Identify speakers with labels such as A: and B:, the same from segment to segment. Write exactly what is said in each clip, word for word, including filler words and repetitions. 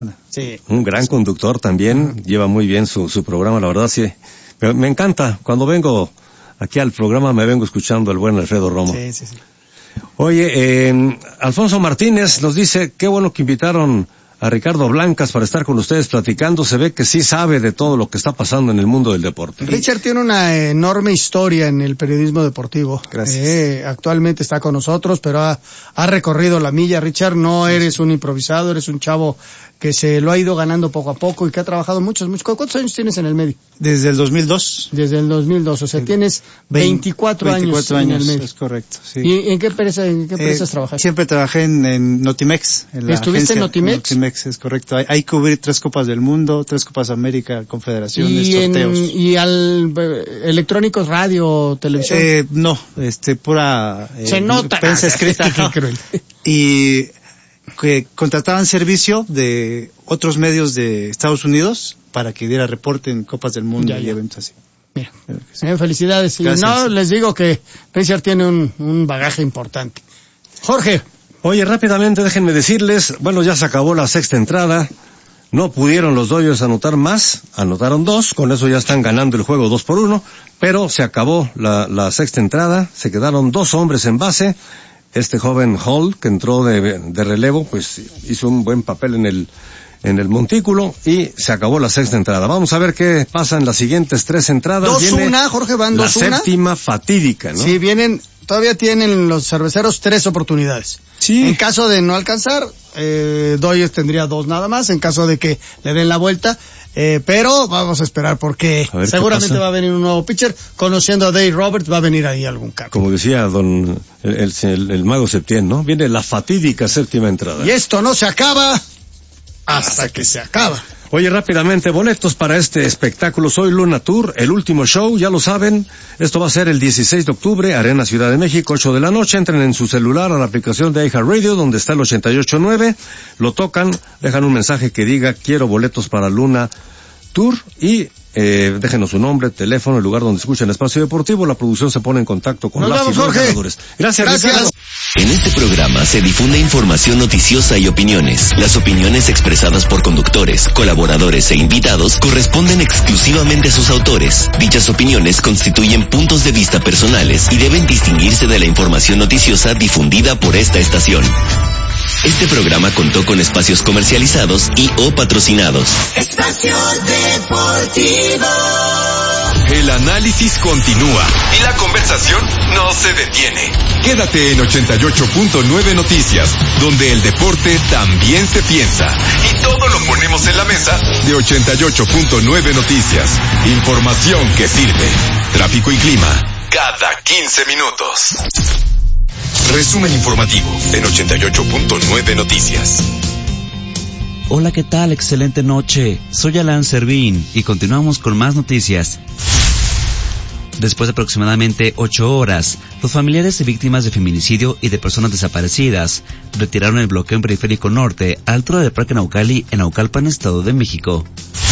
A: Sí.
B: Un gran conductor también, lleva muy bien su, su programa, la verdad, sí. Me, me encanta, cuando vengo aquí al programa me vengo escuchando al buen Alfredo Romo.
A: Sí, sí, sí.
B: Oye, eh, Alfonso Martínez nos dice, qué bueno que invitaron a Ricardo Blancas para estar con ustedes platicando. Se ve que sí sabe de todo lo que está pasando en el mundo del deporte.
A: Richard tiene una enorme historia en el periodismo deportivo.
C: Gracias.
A: Eh, actualmente está con nosotros, pero ha, ha recorrido la milla. Richard, no eres un improvisado, eres un chavo que se lo ha ido ganando poco a poco y que ha trabajado muchos, muchos. ¿Cuántos años tienes en el medio?
C: Desde el dos mil dos.
A: Desde el dos mil dos, o sea, tienes veinticuatro,
C: veinticuatro
A: años,
C: años
A: en el medio.
C: Es correcto, sí.
A: ¿Y en qué empresa, en qué empresas
C: eh,
A: trabajas?
C: Siempre trabajé en, en Notimex. En la
A: ¿Estuviste
C: agencia,
A: en Notimex?
C: Notimex, es correcto. Hay, hay que cubrir tres Copas del Mundo, tres Copas América, confederaciones,
A: ¿Y
C: sorteos.
A: En, ¿Y al eh, electrónicos, radio, televisión?
C: Eh, no, este, pura eh,
A: Se nota.
C: prensa escrita.
A: Qué cruel.
C: Y que contrataban servicio de otros medios de Estados Unidos para que diera reporte en Copas del Mundo
A: Ya,
C: y
A: ya.
C: eventos así.
A: Mira, eh, felicidades. Y
C: Gracias.
A: no, les digo que Richard tiene un, un bagaje importante. Jorge.
B: Oye, rápidamente déjenme decirles, bueno, ya se acabó la sexta entrada, no pudieron los Dodgers anotar más, anotaron dos, con eso ya están ganando el juego dos por uno, pero se acabó la, la sexta entrada, se quedaron dos hombres en base. Este joven Hall, que entró de, de relevo, pues hizo un buen papel en el, en el montículo y se acabó la sexta entrada. Vamos a ver qué pasa en las siguientes tres entradas.
A: dos una, Jorge, van
B: la
A: dos una.
B: séptima fatídica, ¿no?
A: Sí, vienen, todavía tienen los cerveceros tres oportunidades.
B: Sí.
A: En caso de no alcanzar, eh, Dodgers tendría dos nada más, en caso de que le den la vuelta. Eh, pero vamos a esperar porque
B: A ver qué
A: seguramente
B: pasa.
A: va a venir un nuevo pitcher. Conociendo a Dave Roberts, va a venir ahí algún cambio.
B: Como decía don, el, el, el, el mago Septién, ¿no? Viene la fatídica séptima entrada.
A: Y esto no se acaba hasta que se acaba.
B: Oye, rápidamente, boletos para este espectáculo Soy Luna Tour, el último show, ya lo saben, esto va a ser el dieciséis de octubre, Arena Ciudad de México, ocho de la noche, entren en su celular a la aplicación de iHeartRadio, donde está el ochenta y ocho nueve, lo tocan, dejan un mensaje que diga, quiero boletos para Luna Tour, y eh, déjenos su nombre, teléfono, el lugar donde escuchan Espacio Deportivo, la producción se pone en contacto con
A: Nos
B: las
A: vemos,
B: y los
A: Jorge.
B: ganadores. Gracias,
A: Gracias.
B: Ricardo.
D: En este programa se difunde información noticiosa y opiniones. Las opiniones expresadas por conductores, colaboradores e invitados corresponden exclusivamente a sus autores. Dichas opiniones constituyen puntos de vista personales y deben distinguirse de la información noticiosa difundida por esta estación. Este programa contó con espacios comercializados y o patrocinados.
E: Espacio Deportivo.
F: El análisis continúa y la conversación no se detiene. Quédate en ochenta y ocho punto nueve Noticias, donde el deporte también se piensa. Y todo lo ponemos en la mesa de ochenta y ocho punto nueve Noticias. Información que sirve. Tráfico y clima cada quince minutos. Resumen informativo en ochenta y ocho punto nueve Noticias.
G: Hola, ¿qué tal? Excelente noche. Soy Alan Servín y continuamos con más noticias. Después de aproximadamente ocho horas, los familiares de víctimas de feminicidio y de personas desaparecidas retiraron el bloqueo en Periférico Norte a la altura del Parque Naucali en Naucalpan, Estado de México.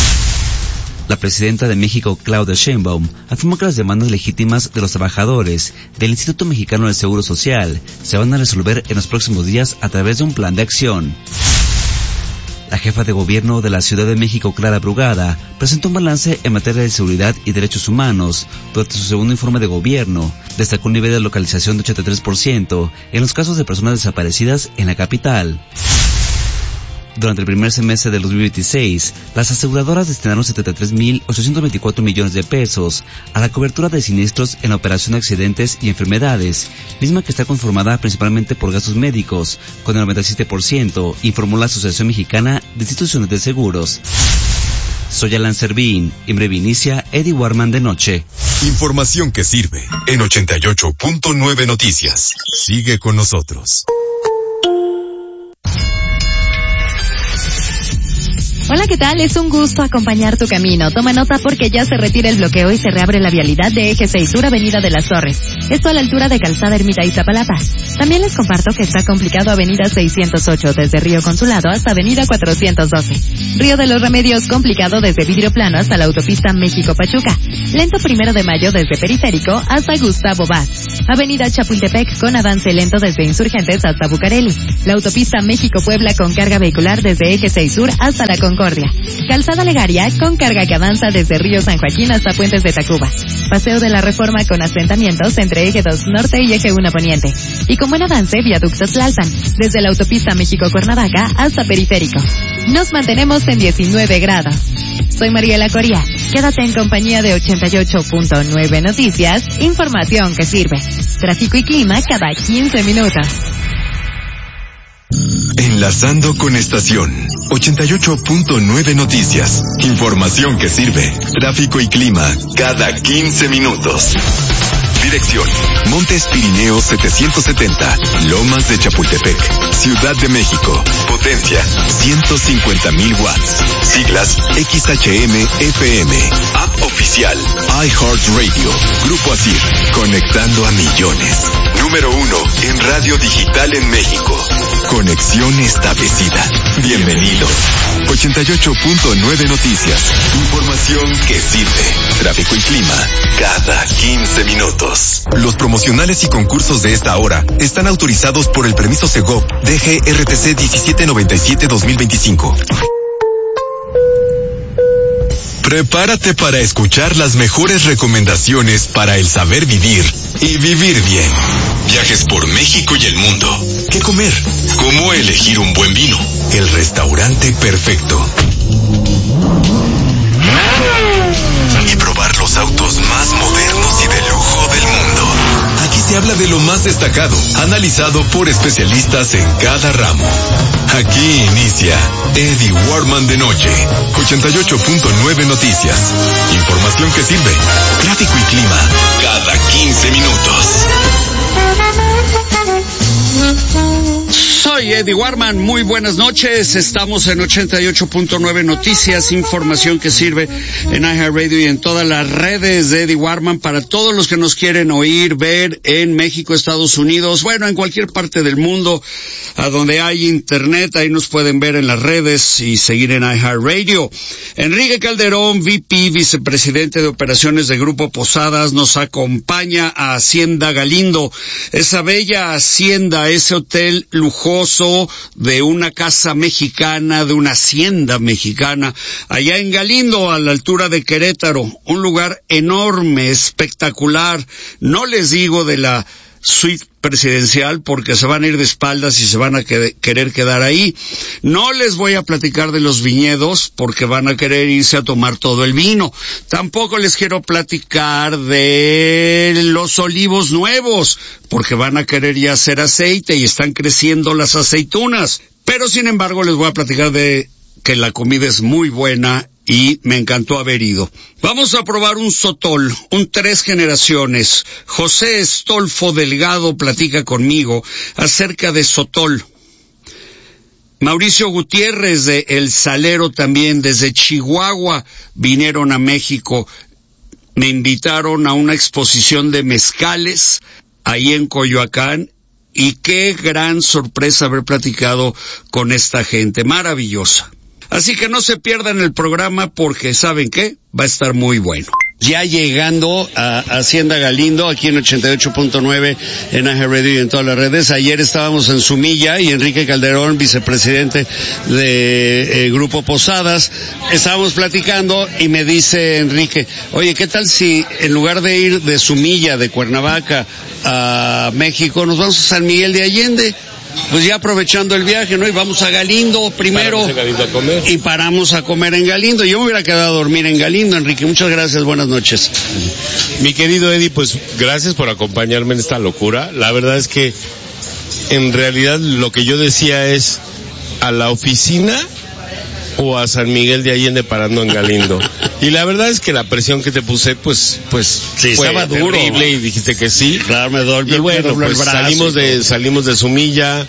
G: La presidenta de México, Claudia Sheinbaum, afirmó que las demandas legítimas de los trabajadores del Instituto Mexicano del Seguro Social se van a resolver en los próximos días a través de un plan de acción. La jefa de gobierno de la Ciudad de México, Clara Brugada, presentó un balance en materia de seguridad y derechos humanos durante su segundo informe de gobierno. Destacó un nivel de localización de ochenta y tres por ciento en los casos de personas desaparecidas en la capital. Durante el primer semestre del dos mil veintiséis, las aseguradoras destinaron setenta y tres mil ochocientos veinticuatro millones de pesos a la cobertura de siniestros en la operación de accidentes y enfermedades, misma que está conformada principalmente por gastos médicos, con el noventa y siete por ciento, informó la Asociación Mexicana de Instituciones de Seguros. Soy Alan Servín, y en breve inicia Eddie Warman de Noche.
F: Información que sirve en ochenta y ocho punto nueve Noticias. Sigue con nosotros.
H: Hola, ¿qué tal? Es un gusto acompañar tu camino. Toma nota porque ya se retira el bloqueo y se reabre la vialidad de Eje seis Sur, Avenida de las Torres. Esto a la altura de Calzada Ermita Iztapalapa. También les comparto que está complicado Avenida seiscientos ocho desde Río Consulado hasta Avenida cuatrocientos doce. Río de los Remedios complicado desde Vidrio Plano hasta la autopista México-Pachuca. Lento Primero de Mayo desde Periférico hasta Gustavo Vaz. Avenida Chapultepec con avance lento desde Insurgentes hasta Bucareli. La autopista México-Puebla con carga vehicular desde Eje seis Sur hasta la Concordia. Calzada Legaria con carga que avanza desde Río San Joaquín hasta Puentes de Tacuba. Paseo de la Reforma con asentamientos entre Eje dos Norte y Eje uno Poniente. Y con buen avance Viaducto Tlalpan, desde la autopista México-Cuernavaca hasta Periférico. Nos mantenemos en diecinueve grados. Soy Mariela Coria. Quédate en compañía de ochenta y ocho punto nueve Noticias, información que sirve. Tráfico y clima cada quince minutos.
F: Enlazando con estación ochenta y ocho punto nueve Noticias. Información que sirve. Tráfico y clima cada quince minutos. Dirección: Montes Pirineos setecientos setenta, Lomas de Chapultepec, Ciudad de México. Potencia ciento cincuenta mil watts. Siglas X H M F M. App oficial iHeartRadio. Grupo Asir, conectando a millones. Número uno en radio digital en México. Conexión establecida. Bienvenidos. ochenta y ocho punto nueve Noticias. Información que sirve. Tráfico y clima cada quince minutos. Los promocionales y concursos de esta hora están autorizados por el permiso Segov D G R T C diecisiete noventa y siete dos mil veinticinco. Prepárate para escuchar las mejores recomendaciones para el saber vivir y vivir bien. Viajes por México y el mundo. ¿Qué comer? ¿Cómo elegir un buen vino? El restaurante perfecto. Y probar los autos más modernos y de lujo del mundo. Aquí se habla de lo más destacado, analizado por especialistas en cada ramo. Aquí inicia Eddie Warman de noche. ochenta y ocho punto nueve Noticias. Información que sirve. Tráfico y clima cada quince minutos.
I: Soy Eddie Warman, muy buenas noches, estamos en ochenta y ocho punto nueve Noticias, información que sirve en iHeartRadio y en todas las redes de Eddie Warman para todos los que nos quieren oír, ver en México, Estados Unidos, bueno, en cualquier parte del mundo, a donde hay internet, ahí nos pueden ver en las redes y seguir en iHeartRadio. Enrique Calderón, V P, vicepresidente de operaciones de Grupo Posadas, nos acompaña a Hacienda Galindo, esa bella hacienda, ese hotel lujoso de una casa mexicana, de una hacienda mexicana, allá en Galindo, a la altura de Querétaro, un lugar enorme, espectacular, no les digo de la suite presidencial porque se van a ir de espaldas y se van a que- querer quedar ahí. No les voy a platicar de los viñedos porque van a querer irse a tomar todo el vino. Tampoco les quiero platicar de los olivos nuevos porque van a querer ya hacer aceite y están creciendo las aceitunas. Pero sin embargo les voy a platicar de que la comida es muy buena y me encantó haber ido. Vamos a probar un sotol, un tres generaciones. José Estolfo Delgado platica conmigo acerca de sotol. Mauricio Gutiérrez de El Salero también, desde Chihuahua, vinieron a México. Me invitaron a una exposición de mezcales ahí en Coyoacán. Y qué gran sorpresa haber platicado con esta gente, maravillosa. Así que no se pierdan el programa porque, ¿saben qué? Va a estar muy bueno. Ya llegando a Hacienda Galindo, aquí en ochenta y ocho punto nueve, en iHeartRadio y en todas las redes. Ayer estábamos en Sumilla y Enrique Calderón, vicepresidente de eh, Grupo Posadas, estábamos platicando y me dice Enrique, oye, ¿qué tal si en lugar de ir de Sumilla, de Cuernavaca a México, nos vamos a San Miguel de Allende? Pues ya aprovechando el viaje, ¿no? Y vamos a Galindo primero.
J: Paramos en Galindo a comer.
I: Y paramos a comer en Galindo. Yo me hubiera quedado a dormir en Galindo, Enrique. Muchas gracias, buenas noches.
J: Mi querido Eddie, pues gracias por acompañarme en esta locura. La verdad es que en realidad lo que yo decía es a la oficina o a San Miguel de Allende parando en Galindo. Y la verdad es que la presión que te puse, pues, pues
I: sí,
J: fue
I: estaba duro,
J: terrible y dijiste que sí.
I: Claro, me dolió,
J: y bueno,
I: me
J: pues salimos de, salimos de Sumilla,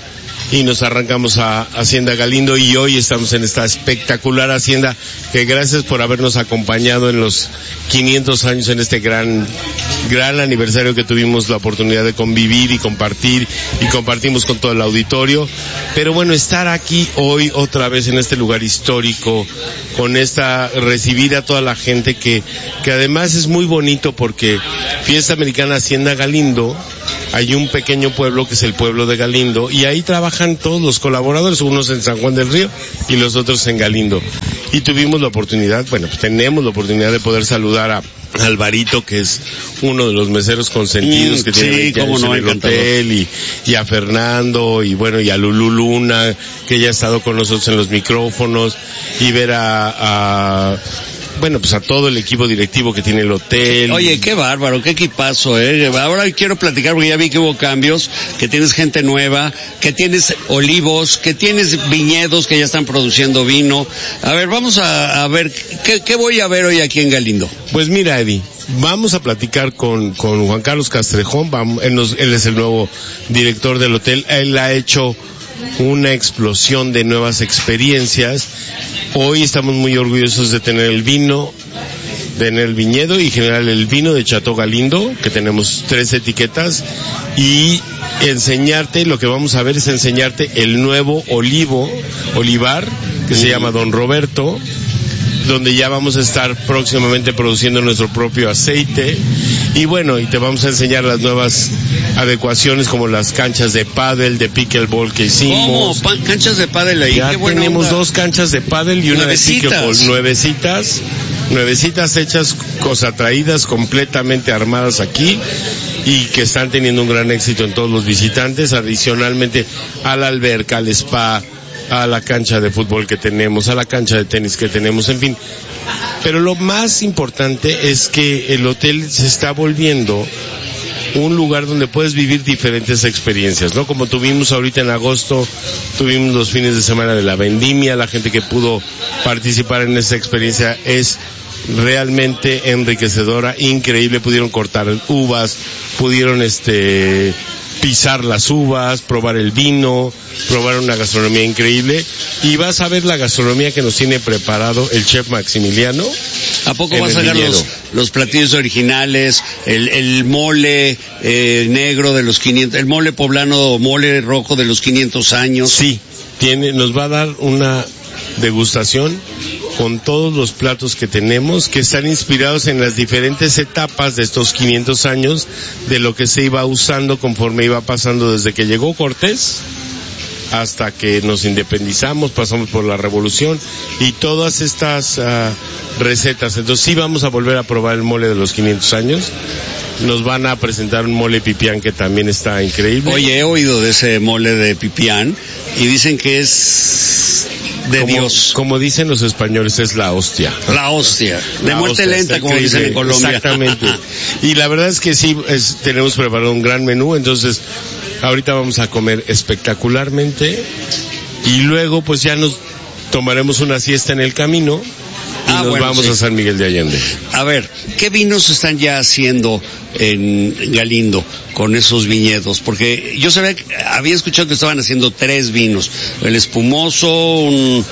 J: y nos arrancamos a Hacienda Galindo y hoy estamos en esta espectacular hacienda que gracias por habernos acompañado en los quinientos años en este gran, gran aniversario que tuvimos la oportunidad de convivir y compartir y compartimos con todo el auditorio. Pero bueno, estar aquí hoy otra vez en este lugar histórico, con esta, recibir a toda la gente que, que además es muy bonito porque Fiesta Americana Hacienda Galindo, hay un pequeño pueblo que es el pueblo de Galindo y ahí trabajan todos los colaboradores, unos en San Juan del Río y los otros en Galindo. Y tuvimos la oportunidad, bueno, pues tenemos la oportunidad de poder saludar a Alvarito, que es uno de los meseros consentidos mm, que tiene
I: sí,
J: veinte años
I: no,
J: en el hotel, y, y a Fernando, y bueno, y a Lulú Luna, que ya ha estado con nosotros en los micrófonos, y ver a, a bueno, pues a todo el equipo directivo que tiene el hotel.
I: Oye, qué bárbaro, qué equipazo, eh. Ahora quiero platicar porque ya vi que hubo cambios, que tienes gente nueva, que tienes olivos, que tienes viñedos que ya están produciendo vino. A ver, vamos a, a ver, ¿qué, ¿qué voy a ver hoy aquí en Galindo?
J: Pues mira, Eddie, vamos a platicar con, con Juan Carlos Castrejón, vamos, él, nos, él es el nuevo director del hotel, él ha hecho una explosión de nuevas experiencias. Hoy estamos muy orgullosos de tener el vino, de tener el viñedo y en general el vino de Chateau Galindo, que tenemos tres etiquetas, y enseñarte, lo que vamos a ver es enseñarte el nuevo olivo, olivar, que se llama Don Roberto, donde ya vamos a estar próximamente produciendo nuestro propio aceite, y bueno, y te vamos a enseñar las nuevas adecuaciones como las canchas de pádel, de pickleball que hicimos.
I: ¿Cómo? ¿Canchas de pádel ahí?
J: Ya
I: Qué buena
J: tenemos
I: onda.
J: dos canchas de pádel y una de pickleball, nuevecitas, nuevecitas hechas, cosa traídas, completamente armadas aquí, y que están teniendo un gran éxito en todos los visitantes, adicionalmente a la alberca, al spa, a la cancha de fútbol que tenemos, a la cancha de tenis que tenemos, en fin. Pero lo más importante es que el hotel se está volviendo un lugar donde puedes vivir diferentes experiencias, ¿no? Como tuvimos ahorita en agosto, tuvimos los fines de semana de la vendimia, la gente que pudo participar en esa experiencia es realmente enriquecedora, increíble, pudieron cortar uvas, pudieron este pisar las uvas, probar el vino, probar una gastronomía increíble, y vas a ver la gastronomía que nos tiene preparado el chef Maximiliano.
I: ¿A poco vas a sacar los, los platillos originales, el, el mole eh, negro de los quinientos, el mole poblano, mole rojo de los quinientos años?
J: Sí, tiene, nos va a dar una degustación con todos los platos que tenemos, que están inspirados en las diferentes etapas de estos quinientos años, de lo que se iba usando conforme iba pasando desde que llegó Cortés hasta que nos independizamos, pasamos por la revolución y todas estas uh, recetas. Entonces sí vamos a volver a probar el mole de los quinientos años. Nos van a presentar un mole pipián que también está increíble.
I: Oye, he oído de ese mole de pipián y dicen que es de
J: como,
I: Dios.
J: Como dicen los españoles, es la hostia.
I: La hostia. De
J: la
I: muerte
J: hostia,
I: lenta, como
J: increíble.
I: dicen en Colombia.
J: Exactamente. Y la verdad es que sí, es, tenemos preparado un gran menú, entonces ahorita vamos a comer espectacularmente y luego pues ya nos tomaremos una siesta en el camino. Y ah, nos bueno, vamos sí. a San Miguel de Allende.
I: A ver, ¿qué vinos están ya haciendo en Galindo con esos viñedos? Porque yo sabía, había escuchado que estaban haciendo tres vinos. El espumoso, un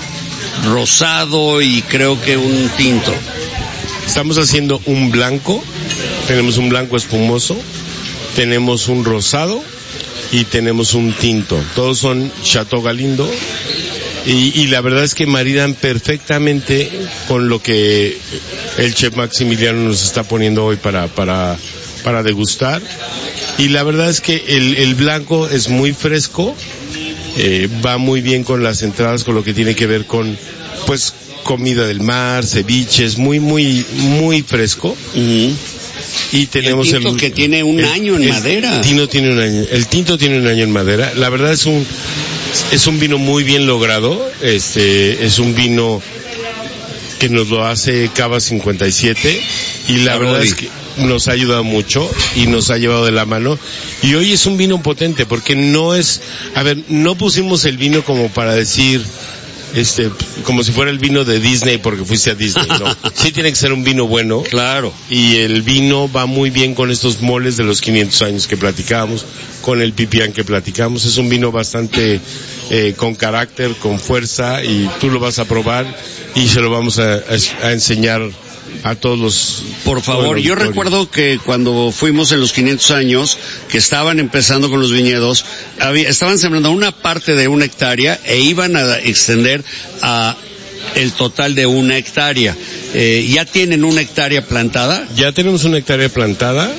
I: rosado y creo que un tinto.
J: Estamos haciendo un blanco, tenemos un blanco espumoso, tenemos un rosado y tenemos un tinto. Todos son Chateau Galindo. Y, y la verdad es que maridan perfectamente con lo que el chef Maximiliano nos está poniendo hoy para, para, para degustar. Y la verdad es que el, el blanco es muy fresco, eh, va muy bien con las entradas, con lo que tiene que ver con, pues, comida del mar, ceviches, muy, muy, muy fresco.
I: Uh-huh.
J: Y tenemos
I: el tinto
J: el,
I: que tiene un
J: el,
I: año en
J: el,
I: madera.
J: El tinto tiene un año, el tinto tiene un año en madera. La verdad es un, es un vino muy bien logrado. Este, es un vino que nos lo hace Cava cincuenta y siete y la Arodi. verdad es que nos ha ayudado mucho y nos ha llevado de la mano. Y hoy es un vino potente porque no es, a ver, no pusimos el vino como para decir este, como si fuera el vino de Disney porque fuiste a Disney, no. Sí tiene que ser un vino bueno.
I: Claro.
J: Y el vino va muy bien con estos moles de los quinientos años que platicábamos, con el pipián que platicamos. Es un vino bastante eh, con carácter, con fuerza, y tú lo vas a probar y se lo vamos a, a, a enseñar a todos los...
I: Por favor, yo recuerdo que cuando fuimos en los quinientos años, que estaban empezando con los viñedos, había, estaban sembrando una parte de una hectárea e iban a extender a el total de una hectárea. Eh, ¿Ya tienen una hectárea plantada?
J: Ya tenemos una hectárea plantada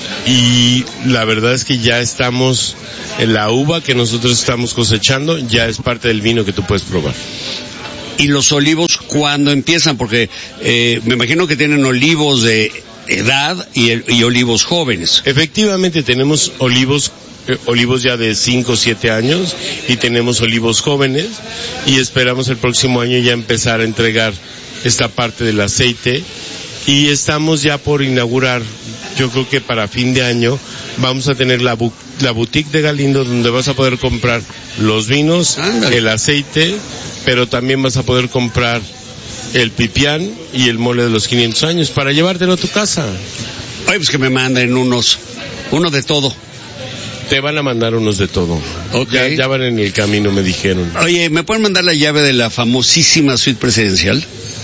J: y la verdad es que ya estamos, en la uva que nosotros estamos cosechando ya es parte del vino que tú puedes probar.
I: ¿Y los olivos cuándo empiezan? Porque eh, me imagino que tienen olivos de edad y, y olivos jóvenes.
J: Efectivamente, tenemos olivos eh, olivos ya de cinco o siete años y tenemos olivos jóvenes, y esperamos el próximo año ya empezar a entregar esta parte del aceite, y estamos ya por inaugurar, yo creo que para fin de año vamos a tener la, bu- la boutique de Galindo, donde vas a poder comprar los vinos, Ándale. el aceite, pero también vas a poder comprar el pipián y el mole de los quinientos años para llevártelo a tu casa.
I: Oye, pues que me manden unos, uno de todo.
J: Te van a mandar unos de todo.
I: Okay.
J: Ya, ya van en el camino, me dijeron.
I: Oye, ¿me pueden mandar la llave de la famosísima suite presidencial?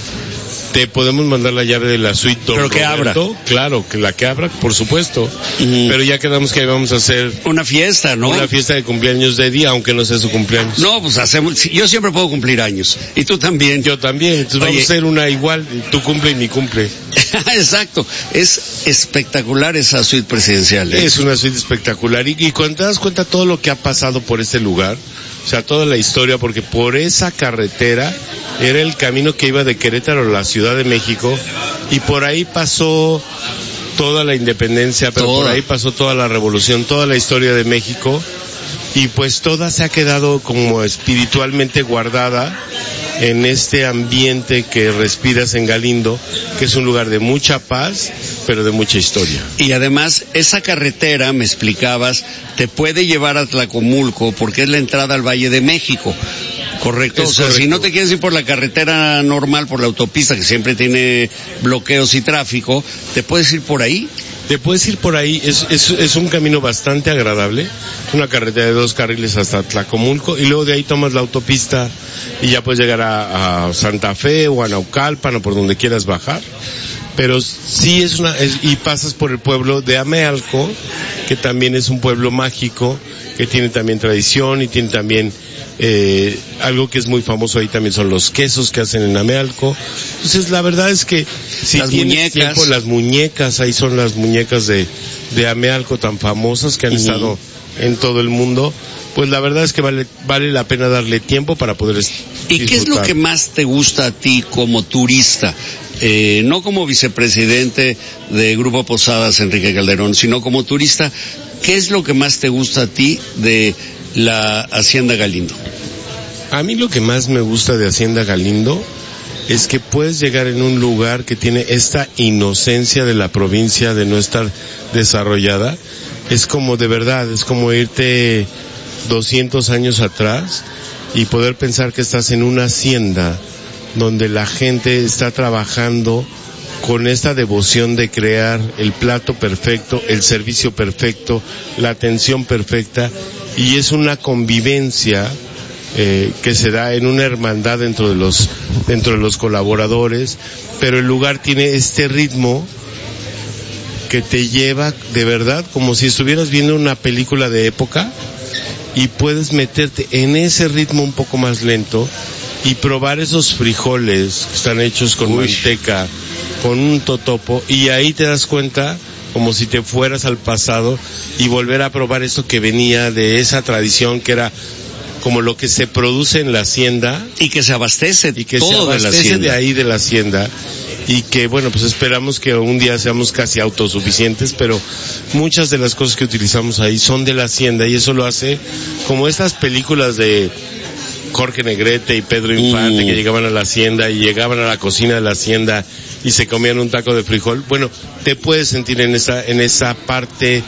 J: Te podemos mandar la llave de la suite Don
I: Pero que
J: Roberto.
I: abra.
J: Claro, que la que abra, por supuesto. Uh-huh. Pero ya quedamos que vamos a hacer
I: una fiesta, ¿no?
J: Una fiesta de cumpleaños de Eddie, aunque no sea su cumpleaños.
I: No, pues hacemos, yo siempre puedo cumplir años. Y tú también.
J: Yo también. Entonces Oye. vamos a hacer una igual, tu cumple y mi cumple.
I: Exacto. Es espectacular esa suite presidencial, ¿eh?
J: Es una suite espectacular. Y, y cuando te das cuenta todo lo que ha pasado por este lugar, o sea, toda la historia, porque por esa carretera era el camino que iba de Querétaro a la Ciudad de México, y por ahí pasó toda la independencia, pero toda. por ahí pasó toda la revolución, toda la historia de México, y pues toda se ha quedado como espiritualmente guardada en este ambiente que respiras en Galindo, que es un lugar de mucha paz, pero de mucha historia.
I: Y además, esa carretera, me explicabas, te puede llevar a Tlacomulco, porque es la entrada al Valle de México. Correcto, es o sea, correcto. Si no te quieres ir por la carretera normal, por la autopista, que siempre tiene bloqueos y tráfico, ¿te puedes ir por ahí?
J: Te puedes ir por ahí, es, es, es un camino bastante agradable, una carretera de dos carriles hasta Tlacomulco, y luego de ahí tomas la autopista y ya puedes llegar a, a Santa Fe o a Naucalpan o por donde quieras bajar. Pero sí es una, es, y pasas por el pueblo de Amealco, que también es un pueblo mágico, que tiene también tradición y tiene también eh, algo que es muy famoso ahí también son los quesos que hacen en Amealco. Entonces la verdad es que si
I: las
J: tienes
I: muñecas.
J: tiempo, las muñecas, ahí son las muñecas de, de Amealco tan famosas que han uh-huh. estado en todo el mundo. Pues la verdad es que vale, vale la pena darle tiempo para poder disfrutar.
I: ¿Y qué es lo que más te gusta a ti como turista? Eh, no como vicepresidente de Grupo Posadas, Enrique Calderón, sino como turista, ¿qué es lo que más te gusta a ti de la Hacienda Galindo?
J: A mí lo que más me gusta de Hacienda Galindo es que puedes llegar en un lugar que tiene esta inocencia de la provincia de no estar desarrollada. Es como de verdad, es como irte doscientos años atrás y poder pensar que estás en una hacienda donde la gente está trabajando con esta devoción de crear el plato perfecto, el servicio perfecto, la atención perfecta, y es una convivencia eh, que se da en una hermandad dentro de los dentro de los colaboradores, pero el lugar tiene este ritmo que te lleva de verdad como si estuvieras viendo una película de época, y puedes meterte en ese ritmo un poco más lento y probar esos frijoles que están hechos con Uy. manteca, con un totopo, y ahí te das cuenta como si te fueras al pasado y volver a probar eso que venía de esa tradición que era como lo que se produce en la hacienda
I: y que se abastece
J: y que
I: todo
J: se abastece
I: de, la hacienda.
J: de ahí de la hacienda, y que bueno, pues esperamos que un día seamos casi autosuficientes, pero muchas de las cosas que utilizamos ahí son de la hacienda, y eso lo hace como estas películas de Jorge Negrete y Pedro Infante mm. que llegaban a la hacienda y llegaban a la cocina de la hacienda y se comían un taco de frijol. Bueno, te puedes sentir en esa en esa parte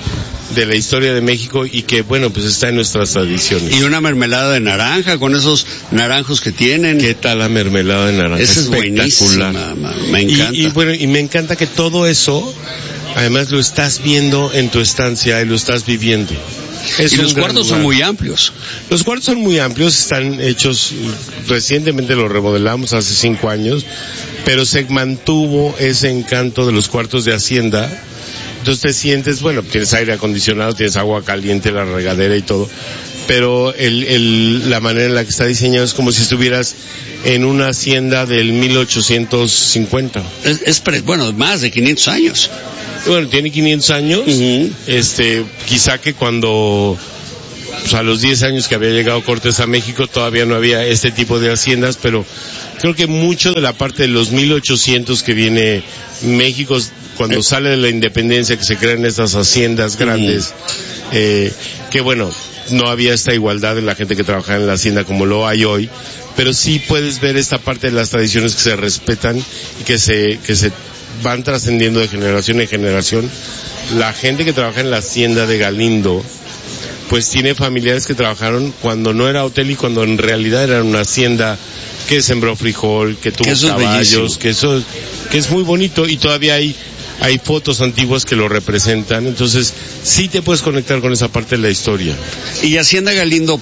J: de la historia de México y que, bueno, pues está en nuestras tradiciones.
I: Y una mermelada de naranja con esos naranjos que tienen.
J: ¿Qué tal la mermelada de naranja?
I: Esa es buenísima, me encanta.
J: Y, y bueno, y me encanta que todo eso, además lo estás viendo en tu estancia y lo estás viviendo. Es
I: y los cuartos son muy amplios.
J: Los cuartos son muy amplios, están hechos, recientemente los remodelamos hace cinco años, pero se mantuvo ese encanto de los cuartos de Hacienda. Entonces te sientes, bueno, tienes aire acondicionado, tienes agua caliente, la regadera y todo, pero el, el, la manera en la que está diseñado es como si estuvieras en una hacienda del mil ochocientos cincuenta.
I: Es, es pre, bueno, más de quinientos años.
J: Bueno, tiene quinientos años, uh-huh. este, quizá que cuando, pues a los diez años que había llegado Cortés a México todavía no había este tipo de haciendas, pero creo que mucho de la parte de los mil ochocientos que viene México, cuando sale de la independencia, que se crean estas haciendas grandes, uh-huh. eh, que bueno, no había esta igualdad en la gente que trabajaba en la hacienda como lo hay hoy, pero sí puedes ver esta parte de las tradiciones que se respetan y que se, que se van trascendiendo de generación en generación. La gente que trabaja en la hacienda de Galindo, pues tiene familiares que trabajaron cuando no era hotel y cuando en realidad era una hacienda que sembró frijol, que tuvo que caballos, que eso, que es muy bonito y todavía hay hay fotos antiguas que lo representan, entonces sí te puedes conectar con esa parte de la historia.
I: Y Hacienda Galindo,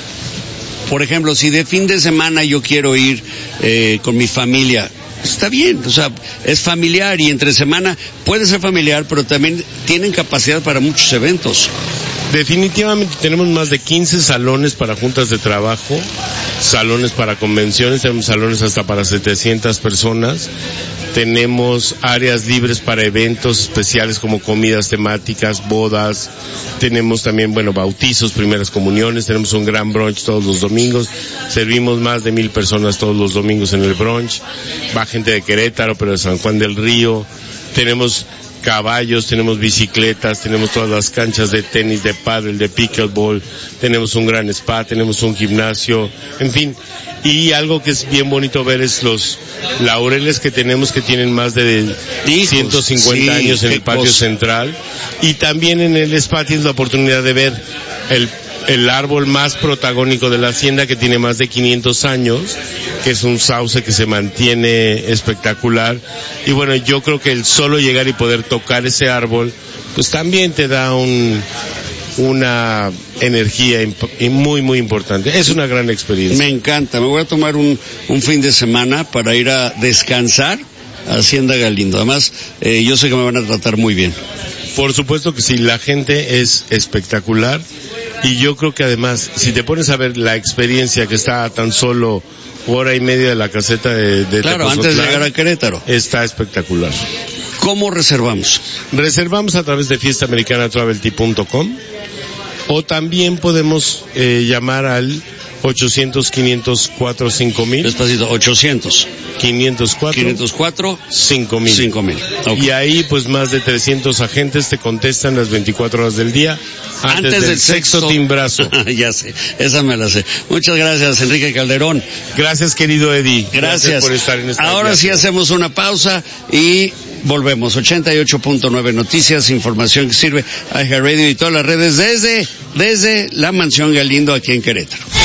I: por ejemplo, si de fin de semana yo quiero ir eh, con mi familia, está bien, o sea, es familiar y entre semana puede ser familiar, pero también tienen capacidad para muchos eventos.
J: Definitivamente tenemos más de quince salones para juntas de trabajo, salones para convenciones, tenemos salones hasta para setecientas personas, tenemos áreas libres para eventos especiales como comidas temáticas, bodas, tenemos también, bueno, bautizos, primeras comuniones, tenemos un gran brunch todos los domingos, servimos más de mil personas todos los domingos en el brunch, va gente de Querétaro, pero de San Juan del Río, tenemos caballos, tenemos bicicletas, tenemos todas las canchas de tenis, de pádel, de pickleball, tenemos un gran spa, tenemos un gimnasio, en fin. Y algo que es bien bonito ver es los laureles que tenemos que tienen más de Hijos, ciento cincuenta sí, años en el patio cosa. central. Y también en el spa tienes la oportunidad de ver el el árbol más protagónico de la hacienda, que tiene más de quinientos años, que es un sauce que se mantiene espectacular. Y bueno, yo creo que el solo llegar y poder tocar ese árbol, pues también te da un una energía imp- muy muy importante. Es una gran experiencia.
I: Me encanta. Me voy a tomar un un fin de semana para ir a descansar a Hacienda Galindo. Además, eh, yo sé que me van a tratar muy bien.
J: Por supuesto que sí, la gente es espectacular. Y yo creo que además, si te pones a ver la experiencia que está a tan solo hora y media de la caseta de, de
I: Claro, antes de llegar a Querétaro.
J: Está espectacular.
I: ¿Cómo reservamos?
J: Reservamos a través de fiesta americana travel tea punto com o también podemos eh, llamar al ochocientos, quinientos cuatro, cinco mil.
I: Despacito, ochocientos.
J: quinientos cuatro.
I: quinientos cuatro.
J: cinco mil.
I: cinco mil. Okay.
J: Y ahí pues más de trescientos agentes te contestan las veinticuatro horas del día antes, antes del, del sexto, sexto timbrazo.
I: Ya sé, esa me la sé. Muchas gracias, Enrique Calderón.
J: Gracias, querido Eddie.
I: Gracias. Gracias
J: por estar en esta
I: Ahora
J: clase.
I: Sí hacemos una pausa y volvemos. ochenta y ocho punto nueve Noticias, información que sirve a iHeartRadio y todas las redes desde, desde la Mansión Galindo aquí en Querétaro.